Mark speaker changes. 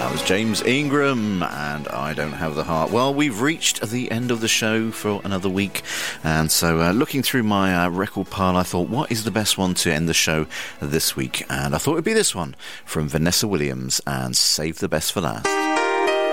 Speaker 1: That was James Ingram and I Don't Have the Heart. Well, we've reached the end of the show for another week, and so looking through my record pile, I thought, what is the best one to end the show this week? And I thought it would be this one from Vanessa Williams and Save the Best for Last.